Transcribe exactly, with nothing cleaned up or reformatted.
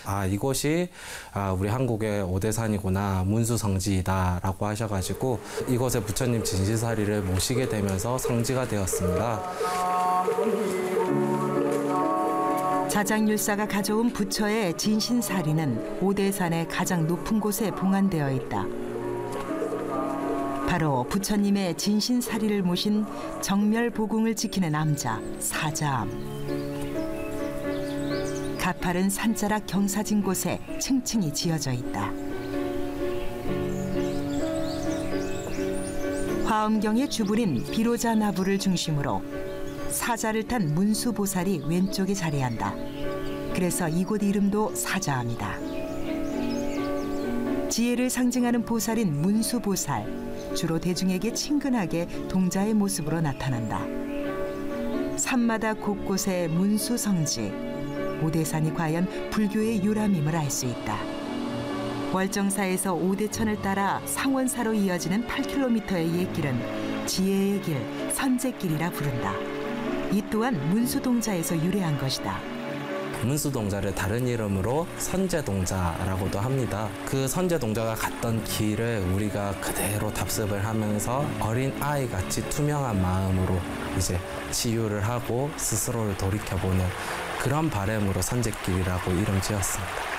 아, 이곳이 아, 우리 한국의 오대산이구나, 문수성지이다라고 하셔가지고 이곳에 부처님 진신사리를 모시게 되면서 성지가 되었습니다. 자장율사가 가져온 부처의 진신사리는 오대산의 가장 높은 곳에 봉안되어 있다. 바로 부처님의 진신사리를 모신 정멸보궁을 지키는 남자 사자암. 가파른 산자락 경사진 곳에 층층이 지어져 있다. 화엄경의 주불인 비로자나부를 중심으로 사자를 탄 문수보살이 왼쪽에 자리한다. 그래서 이곳 이름도 사자암이다. 지혜를 상징하는 보살인 문수보살. 주로 대중에게 친근하게 동자의 모습으로 나타난다. 산마다 곳곳에 문수성지. 오대산이 과연 불교의 유람임을 알 수 있다. 월정사에서 오대천을 따라 상원사로 이어지는 팔 킬로미터의 옛길은 지혜의 길, 선제길이라 부른다. 이 또한 문수동자에서 유래한 것이다. 문수동자를 다른 이름으로 선제동자라고도 합니다. 그 선제동자가 갔던 길을 우리가 그대로 답습을 하면서 어린 아이같이 투명한 마음으로 이제 치유를 하고 스스로를 돌이켜보는 그런 바람으로 선제길이라고 이름 지었습니다.